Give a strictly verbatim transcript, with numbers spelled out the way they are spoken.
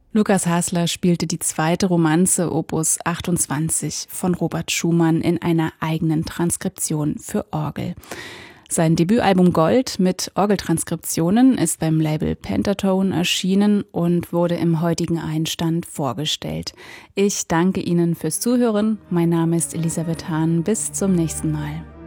Lukas Hasler spielte die zweite Romanze Opus achtundzwanzig von Robert Schumann in einer eigenen Transkription für Orgel. Sein Debütalbum Gold mit Orgeltranskriptionen ist beim Label Pentatone erschienen und wurde im heutigen Einstand vorgestellt. Ich danke Ihnen fürs Zuhören. Mein Name ist Elisabeth Hahn. Bis zum nächsten Mal.